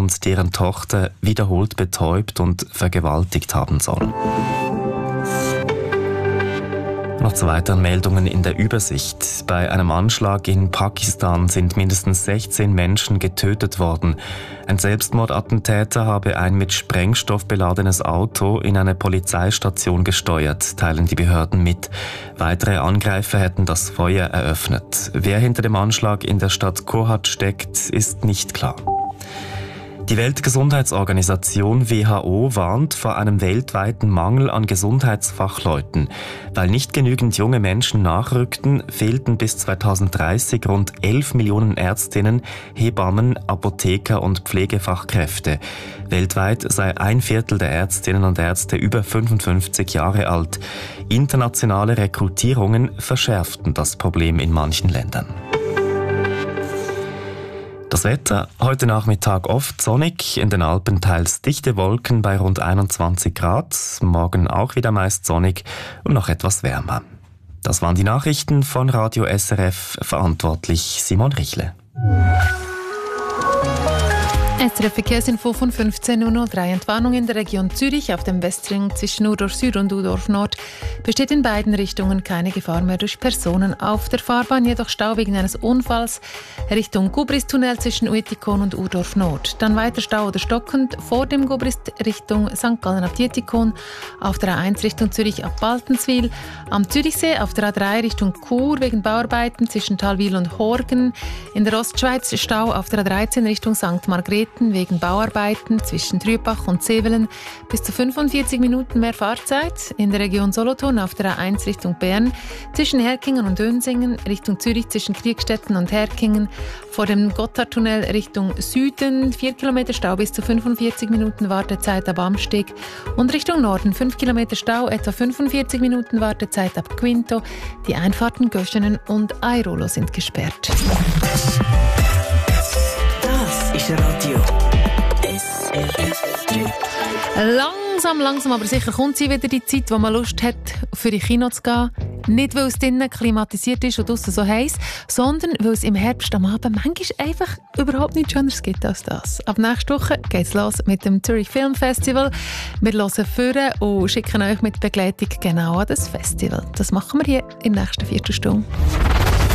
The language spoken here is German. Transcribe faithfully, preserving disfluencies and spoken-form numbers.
und deren Tochter wiederholt betäubt und vergewaltigt haben soll. Noch zu weiteren Meldungen in der Übersicht. Bei einem Anschlag in Pakistan sind mindestens sechzehn Menschen getötet worden. Ein Selbstmordattentäter habe ein mit Sprengstoff beladenes Auto in eine Polizeistation gesteuert, teilen die Behörden mit. Weitere Angreifer hätten das Feuer eröffnet. Wer hinter dem Anschlag in der Stadt Kohat steckt, ist nicht klar. Die Weltgesundheitsorganisation W H O warnt vor einem weltweiten Mangel an Gesundheitsfachleuten. Weil nicht genügend junge Menschen nachrückten, fehlten bis zweitausenddreißig rund elf Millionen Ärztinnen, Hebammen, Apotheker und Pflegefachkräfte. Weltweit sei ein Viertel der Ärztinnen und Ärzte über fünfundfünfzig Jahre alt. Internationale Rekrutierungen verschärften das Problem in manchen Ländern. Das Wetter, heute Nachmittag oft sonnig, in den Alpen teils dichte Wolken bei rund einundzwanzig Grad, morgen auch wieder meist sonnig und noch etwas wärmer. Das waren die Nachrichten von Radio S R F, verantwortlich Simon Richle. S R F-Verkehrsinfo von fünfzehn Uhr drei. Entwarnung in der Region Zürich auf dem Westring zwischen Urdorf Süd und Urdorf Nord besteht in beiden Richtungen keine Gefahr mehr durch Personen. Auf der Fahrbahn jedoch Stau wegen eines Unfalls Richtung Gubristunnel zwischen Uetikon und Urdorf Nord. Dann weiter Stau oder stockend vor dem Gubrist Richtung Sankt Gallen ab Dietikon, auf der A eins Richtung Zürich ab Baltenswil, am Zürichsee auf der A drei Richtung Chur wegen Bauarbeiten zwischen Talwil und Horgen, in der Ostschweiz Stau auf der A dreizehn Richtung Sankt Margrethen wegen Bauarbeiten zwischen Trübach und Zevelen, bis zu fünfundvierzig Minuten mehr Fahrzeit. In der Region Solothurn auf der A eins Richtung Bern, zwischen Herkingen und Dönsingen, Richtung Zürich zwischen Kriegstetten und Herkingen, vor dem Gotthardtunnel Richtung Süden, vier Kilometer Stau bis zu fünfundvierzig Minuten Wartezeit ab Amsteg und Richtung Norden fünf Kilometer Stau, etwa fünfundvierzig Minuten Wartezeit ab Quinto. Die Einfahrten Göschenen und Airolo sind gesperrt. Ist Radio S R F drei. Langsam, langsam, aber sicher kommt sie wieder die Zeit, wo man Lust hat, für die Kino zu gehen. Nicht, weil es drinnen klimatisiert ist und draussen so heiß, sondern weil es im Herbst am Abend manchmal einfach überhaupt nichts Schöneres gibt als das. Ab nächste Woche geht es los mit dem Zürich Film Festival. Wir hören führen und schicken euch mit Begleitung genau an das Festival. Das machen wir hier in der nächsten Viertelstunde.